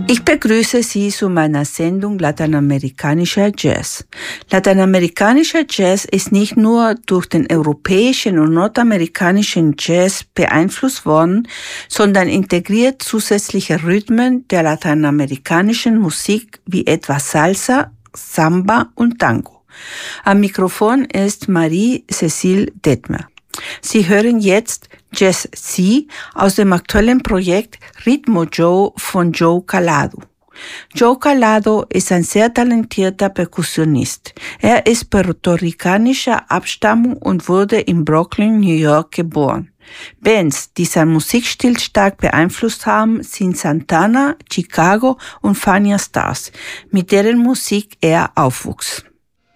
Ich begrüße Sie zu meiner Sendung Lateinamerikanischer Jazz. Lateinamerikanischer Jazz ist nicht nur durch den europäischen und nordamerikanischen Jazz beeinflusst worden, sondern integriert zusätzliche Rhythmen der lateinamerikanischen Musik wie etwa Salsa, Samba und Tango. Am Mikrofon ist Marie-Cécile Detmer. Sie hören jetzt Jazz C aus dem aktuellen Projekt Ritmo Joe von Joe Calado. Joe Calado ist ein sehr talentierter Perkussionist. Er ist puerto-ricanischer Abstammung und wurde in Brooklyn, New York geboren. Bands, die seinen Musikstil stark beeinflusst haben, sind Santana, Chicago und Fania Stars, mit deren Musik er aufwuchs.